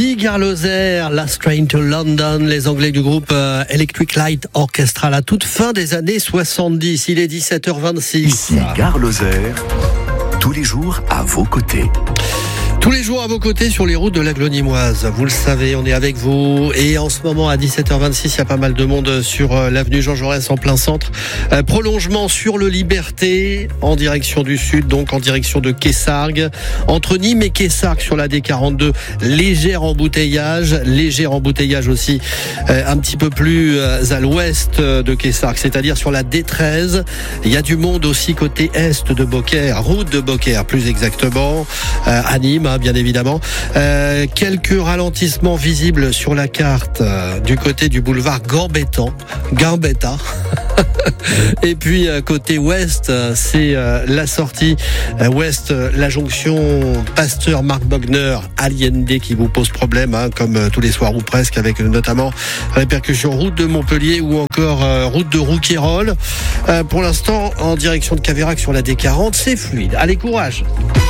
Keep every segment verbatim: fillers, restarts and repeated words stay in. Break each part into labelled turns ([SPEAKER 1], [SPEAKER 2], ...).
[SPEAKER 1] Ici Gare Lozère, Last Train to London, les Anglais du groupe euh, Electric Light Orchestra, la toute fin des années soixante-dix. Il est dix-sept heures vingt-six.
[SPEAKER 2] Ici Gare Lozère, tous les jours à vos côtés.
[SPEAKER 1] Tous les jours à vos côtés sur les routes de l'Aglonimoise. Vous le savez, on est avec vous. Et en ce moment, à dix-sept heures vingt-six, il y a pas mal de monde sur euh, l'avenue Jean Jaurès en plein centre. Euh, prolongement sur le Liberté, en direction du sud, donc en direction de Quessargues. Entre Nîmes et Quessargues sur la D quarante-deux, léger embouteillage. Léger embouteillage aussi euh, un petit peu plus euh, à l'ouest de Quessargues, c'est-à-dire sur la D treize. Il y a du monde aussi côté est de Beaucaire, route de Beaucaire plus exactement, euh, à Nîmes. Bien évidemment. Euh, quelques ralentissements visibles sur la carte euh, du côté du boulevard Gambetta. Gambetta. Et puis euh, côté ouest, euh, c'est euh, la sortie euh, ouest, euh, la jonction Pasteur Marc Bogner Allende qui vous pose problème, hein, comme euh, tous les soirs ou presque, avec euh, notamment répercussions route de Montpellier ou encore euh, route de Rouquayrol. Euh, pour l'instant, en direction de Caveyrac sur la D quarante, c'est fluide. Allez, courage.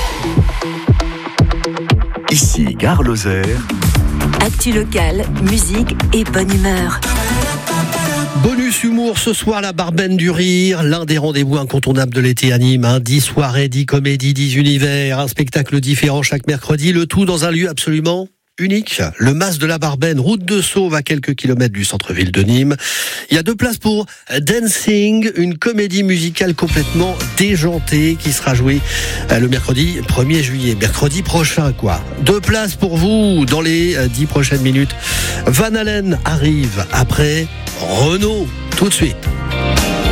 [SPEAKER 2] Ici Gare Lozère.
[SPEAKER 3] Actu locale, musique et bonne humeur.
[SPEAKER 1] Bonus humour ce soir, la Barbaine du Rire, l'un des rendez-vous incontournables de l'été à Nîmes. Hein. dix soirées, dix comédies, dix univers, un spectacle différent chaque mercredi, le tout dans un lieu absolument unique. Le Mas de la Barbaine, route de Sauve à quelques kilomètres du centre-ville de Nîmes. Il y a deux places pour Dancing, une comédie musicale complètement déjantée qui sera jouée le mercredi premier juillet, mercredi prochain quoi. Deux places pour vous dans les dix prochaines minutes. Van Halen arrive après Renaud, tout de suite.